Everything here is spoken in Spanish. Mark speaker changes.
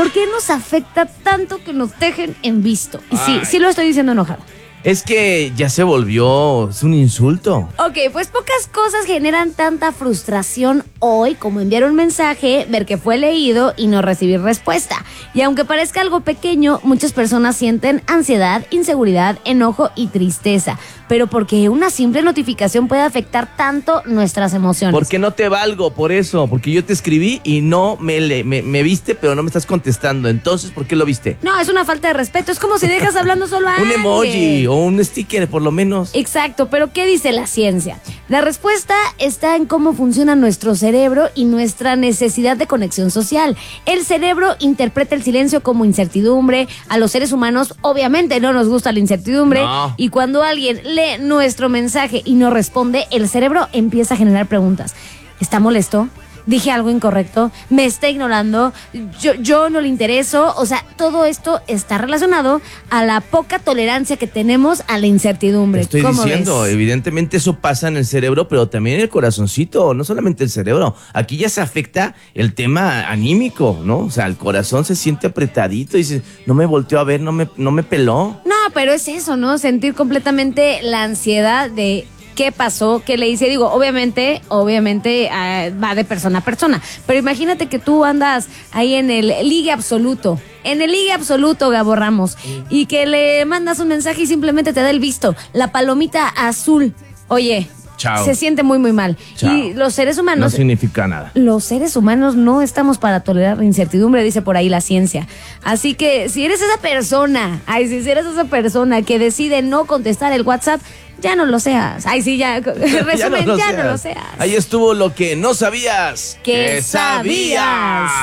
Speaker 1: ¿Por qué nos afecta tanto que nos dejen en visto? Y sí,
Speaker 2: Ay.
Speaker 1: sí lo estoy diciendo enojada.
Speaker 2: Es que ya se volvió, es un insulto.
Speaker 1: Ok, pues pocas cosas generan tanta frustración hoy como enviar un mensaje, ver que fue leído y no recibir respuesta. Y aunque parezca algo pequeño, muchas personas sienten ansiedad, inseguridad, enojo y tristeza. Pero porque una simple notificación puede afectar tanto nuestras emociones.
Speaker 2: Porque no te valgo, por eso. Porque yo te escribí y no me viste, pero no me estás contestando. Entonces, ¿por qué lo viste?
Speaker 1: No, es una falta de respeto. Es como si dejas hablando solo a
Speaker 2: Un
Speaker 1: alguien.
Speaker 2: emoji o un sticker, por lo menos.
Speaker 1: Exacto, pero ¿qué dice la ciencia? La respuesta está en cómo funciona nuestro cerebro y nuestra necesidad de conexión social. El cerebro interpreta el silencio como incertidumbre. A los seres humanos, obviamente, no nos gusta la incertidumbre.
Speaker 2: No.
Speaker 1: Y cuando alguien lee nuestro mensaje y no responde, el cerebro empieza a generar preguntas. ¿Está molesto? ¿Dije algo incorrecto? ¿Me está ignorando? ¿Yo no le intereso? O sea, todo esto está relacionado a la poca tolerancia que tenemos a la incertidumbre.
Speaker 2: Te estoy
Speaker 1: ¿Cómo
Speaker 2: diciendo,
Speaker 1: ves?
Speaker 2: evidentemente eso pasa en el cerebro, pero también en el corazoncito, no solamente el cerebro. Aquí ya se afecta el tema anímico, ¿no? O sea, el corazón se siente apretadito y dice, no me volteó a ver, no me peló.
Speaker 1: No, pero es eso, ¿no? Sentir completamente la ansiedad de qué pasó, qué le hice. Digo, obviamente va de persona a persona. Pero imagínate que tú andas ahí en el ligue absoluto. En el ligue absoluto, Gabo Ramos. Y que le mandas un mensaje y simplemente te da el visto. La palomita azul. Oye,
Speaker 2: Chao.
Speaker 1: se siente muy, muy mal.
Speaker 2: Chao.
Speaker 1: Y los seres
Speaker 2: No
Speaker 1: humanos...
Speaker 2: significa nada.
Speaker 1: Los seres humanos no estamos para tolerar la incertidumbre, dice por ahí la ciencia. Así que si eres esa persona, si eres esa persona que decide no contestar el WhatsApp, ya no lo seas. Resumen, ya no lo seas.
Speaker 2: Ahí estuvo lo que no sabías.
Speaker 1: ¿Qué sabías?